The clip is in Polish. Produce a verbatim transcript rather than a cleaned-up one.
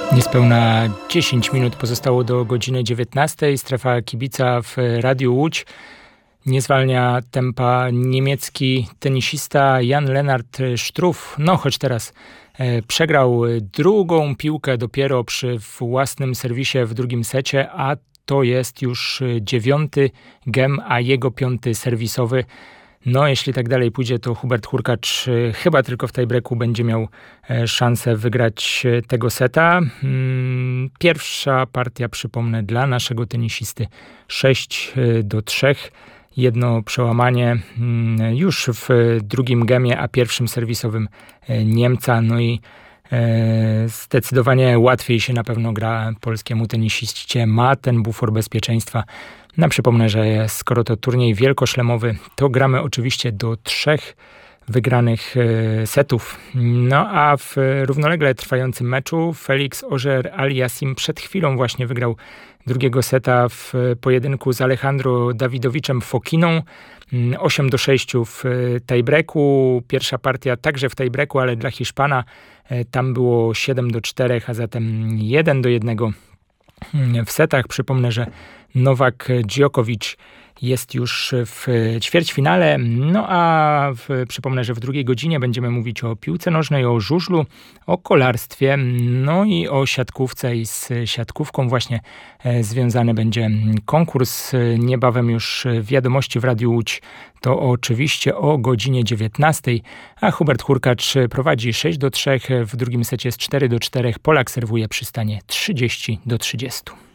Niespełna dziesięć minut pozostało do godziny dziewiętnastej. Strefa kibica w Radiu Łódź. Nie zwalnia tempa niemiecki tenisista Jan-Lennard Struff. No, choć teraz e, przegrał drugą piłkę dopiero przy własnym serwisie w drugim secie, a to jest już dziewiąty gem, a jego piąty serwisowy. No, jeśli tak dalej pójdzie, to Hubert Hurkacz chyba tylko w tiebreaku będzie miał szansę wygrać tego seta. Pierwsza partia, przypomnę, dla naszego tenisisty sześć do trzech. Jedno przełamanie już w drugim gemie, a pierwszym serwisowym Niemca. No i zdecydowanie łatwiej się na pewno gra polskiemu tenisiście. Ma ten bufor bezpieczeństwa. No, przypomnę, że skoro to turniej wielkoszlemowy, to gramy oczywiście do trzech wygranych setów. No a w równolegle trwającym meczu Felix Auger-Aliassime przed chwilą właśnie wygrał drugiego seta w pojedynku z Alejandro Dawidowiczem Fokiną. osiem do sześciu w tiebreaku. Pierwsza partia także w tiebreaku, ale dla Hiszpana tam było siedem do czterech, a zatem jeden do jednego w setach. Przypomnę, że Nowak Djokovic jest już w ćwierćfinale. No a w, przypomnę, że w drugiej godzinie będziemy mówić o piłce nożnej, o żużlu, o kolarstwie, no i o siatkówce. I z siatkówką właśnie e, związany będzie konkurs. Niebawem już wiadomości w Radiu Łódź, to oczywiście o godzinie dziewiętnastej, a Hubert Hurkacz prowadzi sześć do trzech, w drugim secie jest cztery do czterech. Polak serwuje przy stanie trzydzieści do trzydziestu.